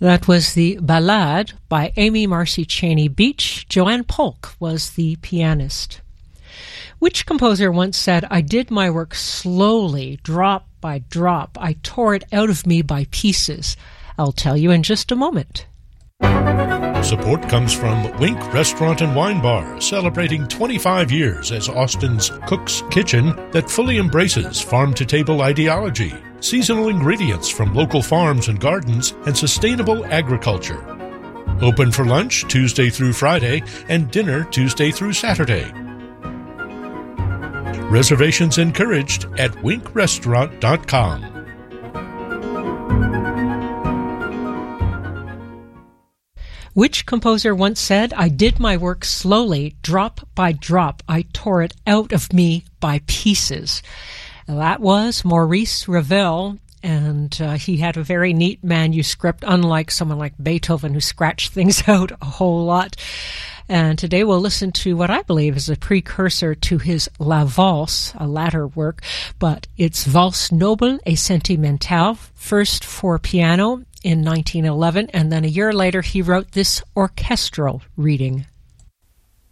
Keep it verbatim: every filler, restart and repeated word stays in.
That was the Ballade by Amy Marcy Cheney Beach. Joanne Polk was the pianist. Which composer once said, "I did my work slowly, drop by drop. I tore it out of me by pieces." I'll tell you in just a moment. Support comes from Wink Restaurant and Wine Bar, celebrating twenty-five years as Austin's Cook's Kitchen that fully embraces farm-to-table ideology, seasonal ingredients from local farms and gardens, and sustainable agriculture. Open for lunch Tuesday through Friday and dinner Tuesday through Saturday. Reservations encouraged at wink restaurant dot com. Which composer once said, "I did my work slowly, drop by drop. I tore it out of me by pieces." That was Maurice Ravel, and uh, he had a very neat manuscript, unlike someone like Beethoven who scratched things out a whole lot. And today we'll listen to what I believe is a precursor to his La Valse, a latter work, but it's Valse Noble et Sentimentale, first for piano in nineteen eleven, and then a year later he wrote this orchestral reading.